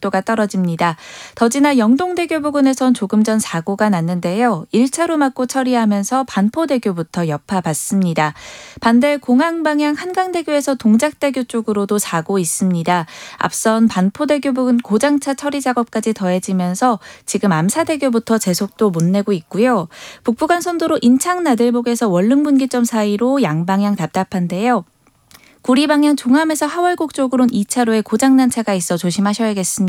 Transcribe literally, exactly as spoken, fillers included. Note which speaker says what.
Speaker 1: 속도가 떨어집니다. 더지나 영동대교 부근에선 조금 전 사고가 났는데요. 일 차로 막고 처리하면서 반포대교부터 여파받습니다. 반대 공항 방향 한강대교에서 동작대교 쪽으로도 사고 있습니다. 앞선 반포대교 부근 고장차 처리 작업까지 더해지면서 지금 암사대교부터 제속도 못 내고 있고요. 북부간선도로 인창 나들목에서 원릉분기점 사이로 양방향 답답한데요. 구리 방향 종암에서 하월곡 쪽으로는 이 차로에 고장난 차가 있어 조심하셔야겠습니다.